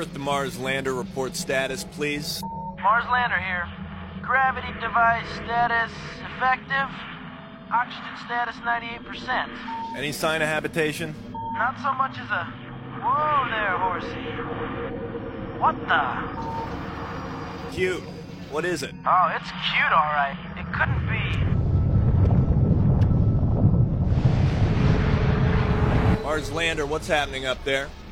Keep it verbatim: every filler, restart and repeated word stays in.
Earth to Mars lander report status, please. Mars lander here. Gravity device status effective. Oxygen status ninety-eight percent. Any sign of habitation? Not so much as a... Whoa there, horsey. What the... Cute. What is it? Oh, it's cute, all right. It couldn't be. Mars lander, what's happening up there?